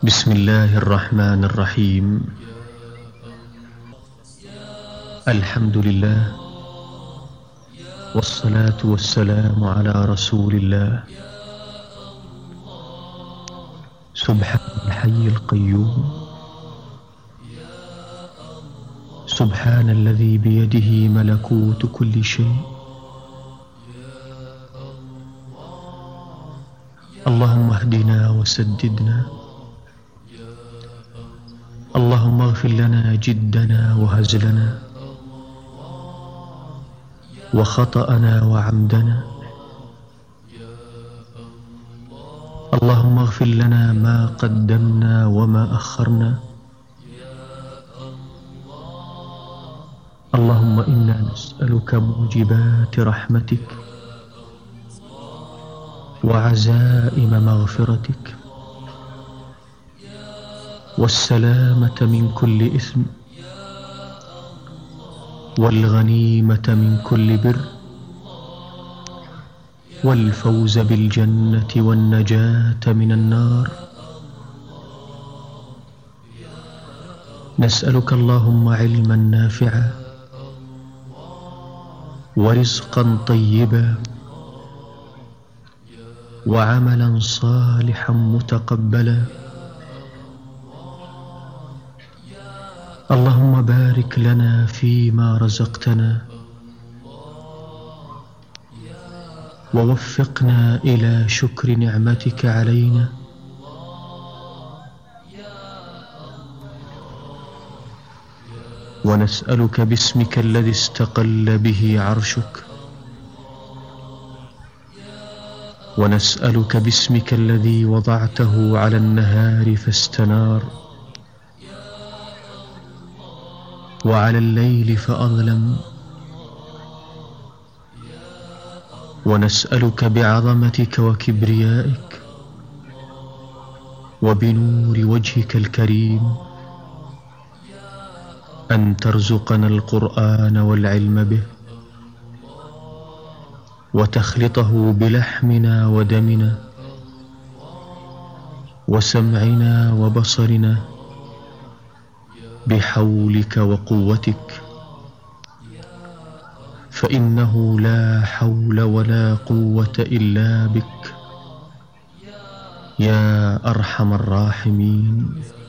بسم الله الرحمن الرحيم. الحمد لله، والصلاة والسلام على رسول الله. سبحان الحي القيوم، سبحان الذي بيده ملكوت كل شيء. اللهم اهدنا وسددنا، اللهم اغفر لنا جدنا وهزلنا وخطأنا وعمدنا. اللهم اغفر لنا ما قدمنا وما أخرنا. اللهم إنا نسألك موجبات رحمتك وعزائم مغفرتك والسلامة من كل إثم والغنيمة من كل بر والفوز بالجنة والنجاة من النار. نسألك اللهم علما نافعا ورزقا طيبا وعملا صالحا متقبلا. اللهم بارك لنا فيما رزقتنا ووفقنا إلى شكر نعمتك علينا. ونسألك باسمك الذي استقل به عرشك، ونسألك باسمك الذي وضعته على النهار فاستنار وعلى الليل فأظلم، ونسألك بعظمتك وكبريائك وبنور وجهك الكريم أن ترزقنا القرآن والعلم به، وتخلطه بلحمنا ودمنا وسمعنا وبصرنا بحولك وقوتك، فإنه لا حول ولا قوة إلا بك يا أرحم الراحمين.